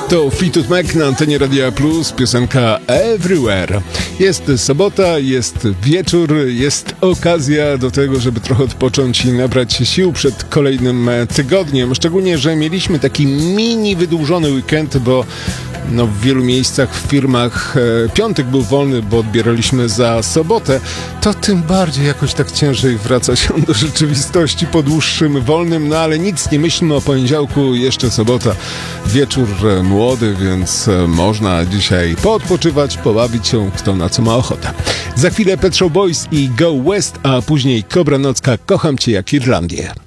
To Fleetwood Mac na antenie Radia Plus, piosenka Everywhere. Jest sobota, jest wieczór, jest okazja do tego, żeby trochę odpocząć i nabrać się sił przed kolejnym tygodniem. Szczególnie, że mieliśmy taki mini wydłużony weekend, bo w wielu miejscach, w firmach piątek był wolny, bo odbieraliśmy za sobotę, to tym bardziej jakoś tak ciężej wraca się do rzeczywistości po dłuższym wolnym, ale nic nie myślmy o poniedziałku, jeszcze sobota, wieczór młody, więc można dzisiaj poodpoczywać, pobawić się, kto na co ma ochotę. Za chwilę Pet Shop Boys i Go West, a później Kobra Nocka, Kocham Cię jak Irlandię.